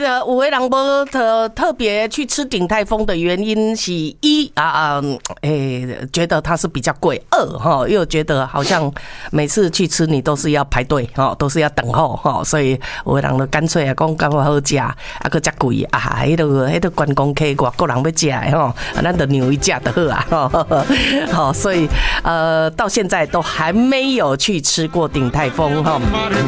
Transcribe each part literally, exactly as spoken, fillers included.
呃，有的人无特特别去吃鼎泰丰的原因是一啊啊，诶、欸，觉得它是比较贵；二哈，又觉得好像每次去吃你都是要排队哈，都是要等候哈，所以有的人就干脆啊讲干好食，啊个遮贵啊，迄个迄个观光客外国人要食的吼，咱就让伊食就好啊，好，所以呃到现在都还没有去吃过鼎泰丰哈。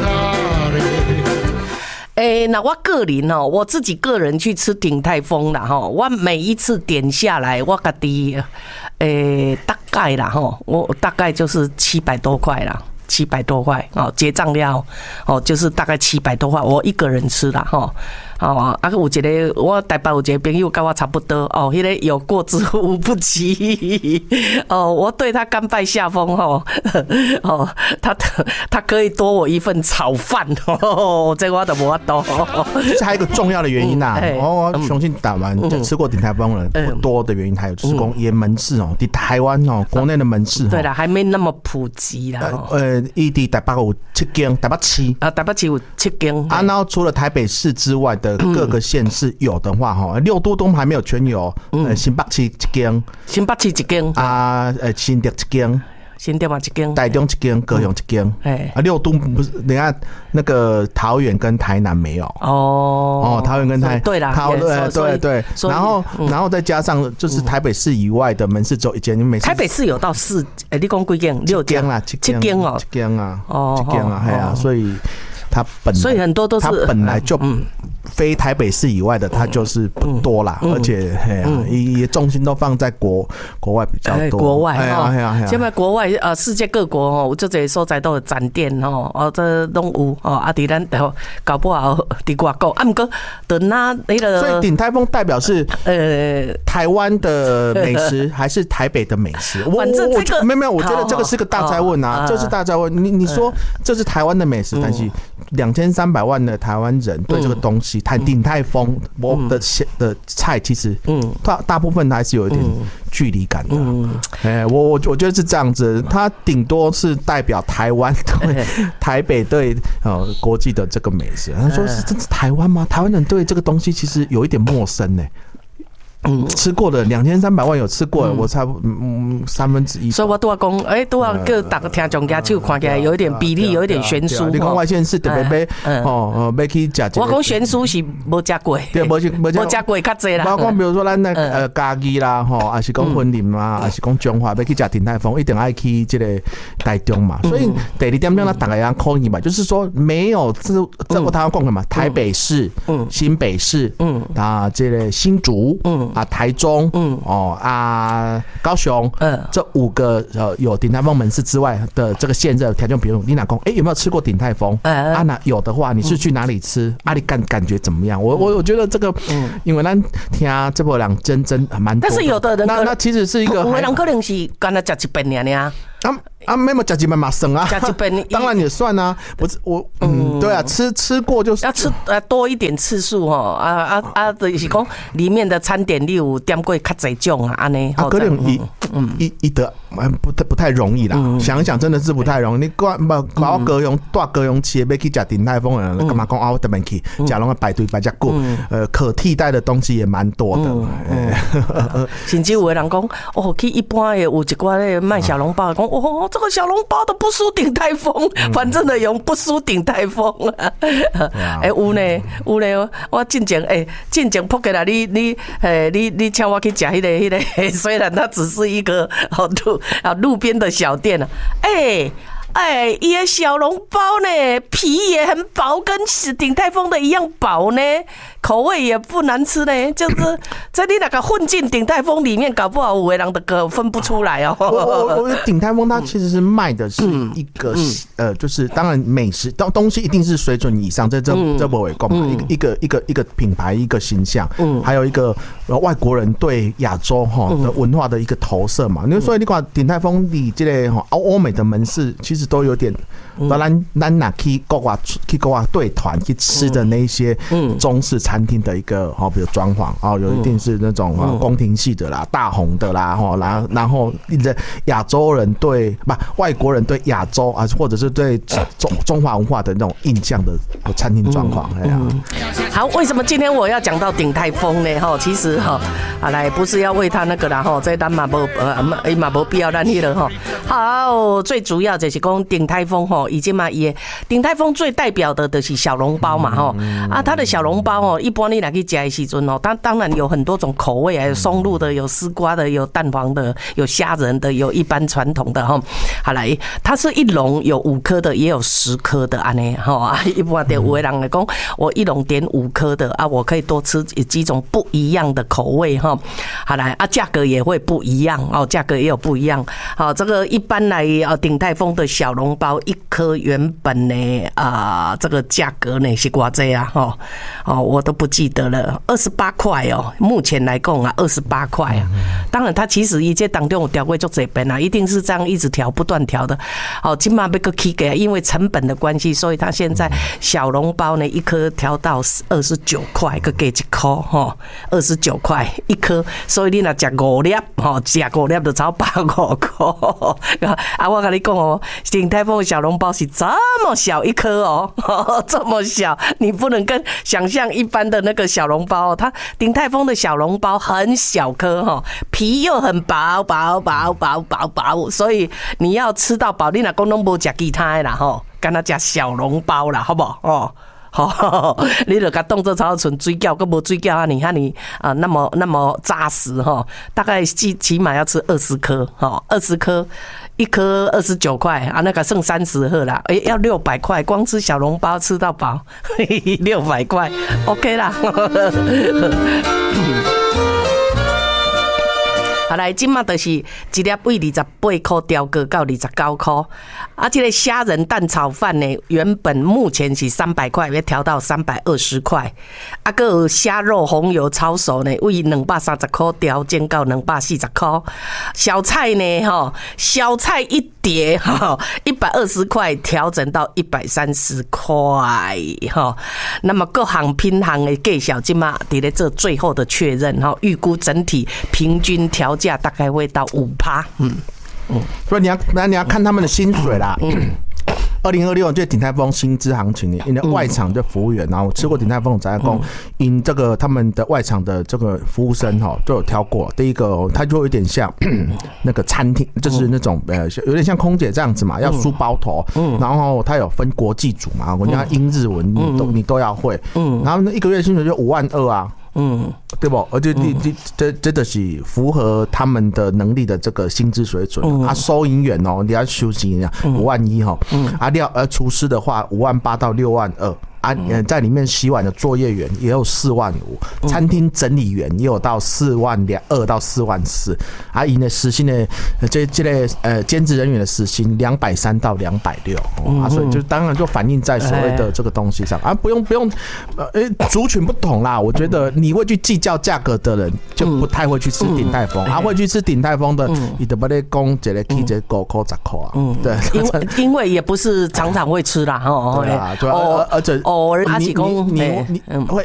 诶、欸，那我个人哦，我自己个人去吃鼎泰丰啦哈，我每一次点下来，我家己诶大概啦哈，我大概就是七百多块啦。七百多块哦，结账了哦，就是大概七百多块，我一个人吃啦哈。哦，啊，有一个我台北有一个朋友跟我差不多哦，迄个有过之无不及哦，我对他甘拜下风哦，哦，他他可以多我一份炒饭哦，这我都无法多。 其实还有一个重要的原因呐、啊，嗯欸、哦，我相信台湾就吃过鼎泰丰人不多的原因，还有就是讲也门市哦，在台湾哦，国内的门市、哦、 对啦，还没那么普及啦。 呃，伊伫台北有七间，台北市啊，台北市有七间啊，然后除了台北市之外的各个县市有的话，哈，六都都还没有全有，呃，新北市一间， 新北市一间啊，呃，新竹一间。 新店嘛一间， 台中一间，高雄一间，哎、啊，六都不是，人家那个桃园跟台南没有哦，哦，桃园跟台对啦， 桃对对对，然后、嗯、然后再加上就是台北市以外的门市只有一间，你每次台北市有到四，哎、欸，你讲几间？六间啦， 七间哦， 七间啊，哦，七间啊，哎呀，所以它本所以很多都是它本来就嗯。 非台北市以外的，它就是不多啦，嗯、而且哎呀，也、嗯、重心都放在国国外比较多。欸、 国外哎呀哎呀， 现在国外呃，世界各国哦，就这些所在都有展店哦，哦，这拢有哦，啊，伫咱哦，搞不好伫外国，啊，毋过等那那个。 所以鼎泰丰代表是呃台湾的美食还是台北的美食？ 反正这个没有没有，我觉得这个是个大哉问啊，这是大哉问。你你说这是台湾的美食，但是两千三百万的台湾人对这个东西。谈鼎泰丰我的的菜，其实大大部分还是有一点距离感的。哎，我我我觉得是这样子，它顶多是代表台湾对台北对呃国际的这个美食。他说是真是台湾吗？台湾人对这个东西其实有一点陌生呢、欸。嗯，吃过的两千三百万有吃过的，嗯、我差不嗯三分之一。 所以我都要讲，哎、欸，都要叫大家听众家手看起来有一点比例，有一点悬殊。 你讲外县市特别要哦哦，要去吃。 我讲悬殊是无吃过， 对，无吃无吃过较济啦。 包括比如说咱那呃嘉義啦，吼，還是講雲林啦，還是講彰化，要去吃鼎泰豐，一定要去這個台中嘛。所以第二點點，咱大概要考慮嘛，就是說沒有這這我剛剛講的嘛，台北市、新北市，啊，這個新竹，嗯。啊，台中，嗯，哦啊，高雄，嗯，这五个呃有鼎泰丰门市之外的这个县热条件，比如你哪公，哎，有没有吃过鼎泰丰？嗯、啊，那有的话，你是去哪里吃？嗯、啊，你感感觉怎么样？我我我觉得这个，嗯，因为咱听这波人真真蛮多， 但是有的人， 那那其实是一个， 有的人可能是刚才吃一遍尔尔。 啊啊，没有吃几遍嘛省啊，当然也算啊。不是我，嗯，对啊，吃吃过就是要吃呃多一点次数哈。啊啊啊，就是讲里面的餐点，你有点过较侪种啊，安尼。 啊，可能一一一得不太不太容易啦。想一想，真的是不太容易。你挂把把我高雄大高雄市要去吃鼎泰丰的人，干嘛讲啊？我特别去，假拢要排队排只久。呃，可替代的东西也蛮多的。 甚至有的人讲，哦，去一般的有一寡咧卖小笼包，讲哦。这个小笼包都不输鼎泰丰，反正的用不输鼎泰丰啊！哎，有呢，有呢，我进前哎，进前扑过来，你你哎，你你请我去吃迄个迄个，虽然它只是一个哦路啊路边的小店啊，哎。哎，伊的小笼包呢，皮也很薄，跟鼎泰丰的一样薄呢，口味也不难吃呢。就是在你那个混进鼎泰丰里面，搞不好有的人的个分不出来哦。 我我我鼎泰丰它其实是卖的是一个、嗯、呃，就是当然美食东东西一定是水准以上，这这这不为过嘛，一个一个一个一个品牌一个形象，嗯，还有一个外国人对亚洲哈的文化的一个投射嘛。嗯、所以你看鼎泰丰里这类哈欧美的门市，其实都有点，当然咱哪去国外去国外队团去吃的那些中式餐厅的一个哈，比如装潢啊，有一定是那种宫廷系的啦、大红的啦哈，然后然后亚洲人对不外国人对亚洲啊，或者是是对中中华文化的那种印象的餐厅状况。哎呀， 好，为什么今天我要讲到鼎泰丰呢？哈，其实哈，啊来不是要为他那个啦哈，这单嘛无呃嘛无必要咱迄个哈。好，最主要就是讲鼎泰丰哈，已经嘛也鼎泰丰最代表的就是小笼包嘛哈。啊，它的小笼包哦，一般你来去吃的时阵哦，当当然有很多种口味，还有松露的，有丝瓜的，有蛋黄的，有虾仁的，有一般传统的哈。好来，它是一笼有五颗的，也有十颗的安尼哈。啊，一般的有的人来讲，我一笼点五颗的啊，我可以多吃几种不一样的口味哈。好来啊，价格也会不一样哦，价格也有不一样。好，这个一般来啊，鼎泰丰的小笼包一颗原本呢啊，这个价格呢是多少啊？哦哦，我都不记得了，二十八块哦。目前来讲啊，二十八块啊。当然，它其实一这当中有调过做这边啊，一定是这样一直调，不断调的。好，今嘛要个起价，因为成本的关系，所以它现在小笼包呢一颗调到二十九块，个给一颗哈，二十九块一颗。所以你若吃五粒吼，吃五粒就超百五块。啊，我跟你讲哦，鼎泰丰的小笼包是这么小一颗哦，这么小，你不能跟想象一般的那个小笼包哦，它鼎泰丰的小笼包很小颗哈，皮又很薄薄薄薄薄薄，所以你要吃到饱，你若讲拢无吃其他的啦吼，干那吃小笼包啦，好不好哦？好，你就甲当做炒纯水饺，跟无水饺啊，你看你啊那么那么扎实哈，大概起起码要吃二十颗哈，二十颗。一颗二十九块啊，那个剩三十盒啦，哎、欸，要六百块，光吃小笼包吃到饱，六百块 ，OK 啦。好来，今嘛就是一粒为二十八块调过到二十九块，啊，这个虾仁蛋炒饭呢，原本目前是三百块，要调到三百二十块，啊，个有虾肉红油抄手呢，为两百三十块调整到两百四十块，小菜呢，哈，小菜一碟哈，一百二十块调整到一百三十块哈，那么各行品行的介绍，今嘛伫咧做最后的确认哈，预估整体平均调价大概会到五趴，嗯嗯，所以你要那你要看他们的薪水啦。二零二六这鼎泰丰薪资行情，因为外场的服务员，然后我吃过鼎泰丰，我才讲，因这个他们的外场的这个服务生哈，都有挑过。第一个，他就有点像那个餐厅，就是那种呃，有点像空姐这样子嘛，要梳包头，然后他有分国际组嘛，人家英日文你都你都要会，然后一个月薪水就五万二啊。嗯，对不？而且你你这这的是符合他们的能力的这个薪资水准、嗯、啊。收银员哦，你要休息一下，五万一哈。啊，料呃厨师的话，五万八到六万二。啊，在里面洗碗的作业员也有四万五，餐厅整理员也有到四万两二到四万四，啊，因的时薪呢，这这类呃兼职人员的时薪两百三到两百六，啊，所以就当然就反映在所谓的这个东西上啊，不用不用，呃，族群不同啦，我觉得你会去计较价格的人就不太会去吃鼎泰丰，啊，会去吃鼎泰丰的，你都不得讲一个起一个五块十块啊，嗯，对， 因为因为也不是常常会吃啦，哈， 对啊，对啊，而且。 偶尔阿是讲， 你你你会